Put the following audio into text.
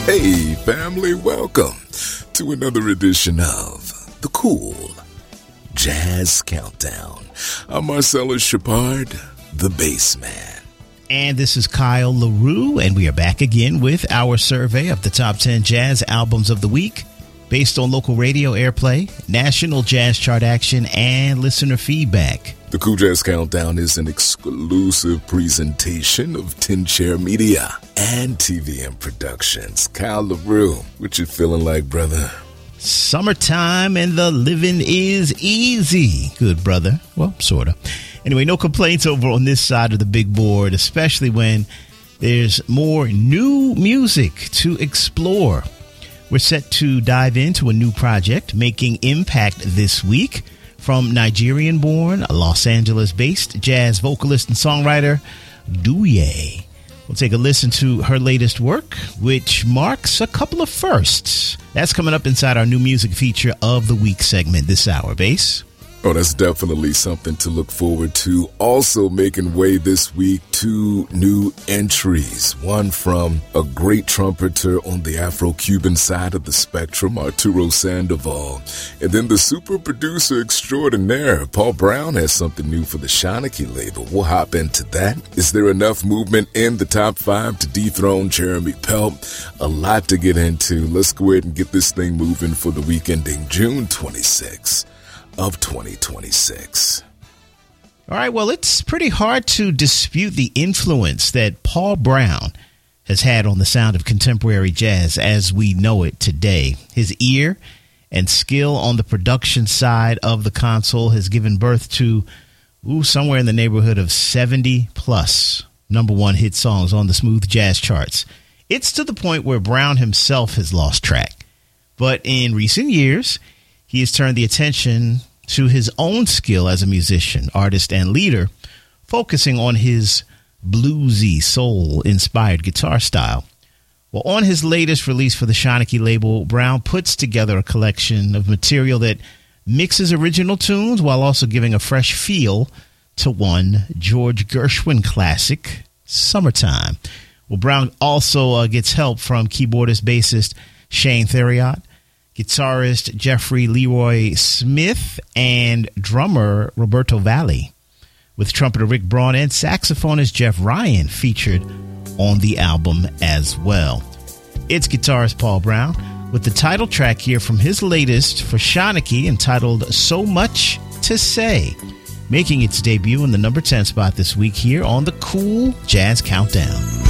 Hey, family, welcome to another edition of The Cool Jazz Countdown. I'm Marcellus Shepard, the bass man. And this is Kyle LaRue, and we are back again with our survey of the top 10 jazz albums of the week based on local radio airplay, national jazz chart action, and listener feedback. The Cool Jazz Countdown is an exclusive presentation of 10 Chair Media and TVM Productions. Kyle LaRue, what you feeling like, brother? Summertime and the living is easy. Good, brother. Well, sort of. Anyway, no complaints over on this side of the big board, especially when there's more new music to explore. We're set to dive into a new project making impact this week from Nigerian-born, Los Angeles-based jazz vocalist and songwriter Douye. We'll take a listen to her latest work, which marks a couple of firsts. That's coming up inside our new music feature of the week segment this hour, Bass. Oh, that's definitely something to look forward to. Also making way this week, 2 new entries. One from a great trumpeter on the Afro-Cuban side of the spectrum, Arturo Sandoval. And then the super producer extraordinaire, Paul Brown, has something new for the Shanachie label. We'll hop into that. Is there enough movement in the top 5 to dethrone Jeremy Pelt? A lot to get into. Let's go ahead and get this thing moving for the week ending June 26th. Of 2026. All right, well, it's pretty hard to dispute the influence that Paul Brown has had on the sound of contemporary jazz as we know it today. His ear and skill on the production side of the console has given birth to somewhere in the neighborhood of 70 plus number one hit songs on the smooth jazz charts. It's to the point where Brown himself has lost track. But in recent years, he has turned the attention to his own skill as a musician, artist, and leader, focusing on his bluesy, soul-inspired guitar style. Well, on his latest release for the Shanachie label, Brown puts together a collection of material that mixes original tunes while also giving a fresh feel to one George Gershwin classic, Summertime. Well, Brown also gets help from keyboardist-bassist Shane Theriot, guitarist Jeffrey Leroy Smith, and drummer Roberto Valli, with trumpeter Rick Braun and saxophonist Jeff Ryan featured on the album as well. It's guitarist Paul Brown with the title track here from his latest for Shanachie entitled So Much to Say, making its debut in the number 10 spot this week here on the Cool Jazz Countdown.